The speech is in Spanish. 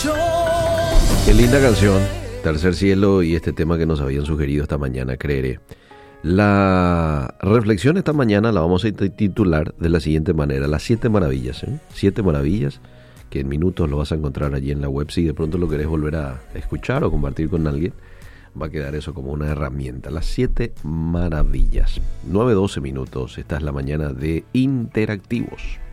Qué linda canción, Tercer Cielo, y este tema que nos habían sugerido esta mañana, Creeré. La reflexión esta mañana la vamos a titular de la siguiente manera: las 7 maravillas, 7 maravillas, que en minutos lo vas a encontrar allí en la web. Si de pronto lo querés volver a escuchar o compartir con alguien, va a quedar eso como una herramienta. Las 7 maravillas. 9:12 minutos. Esta es la mañana de Interactivos.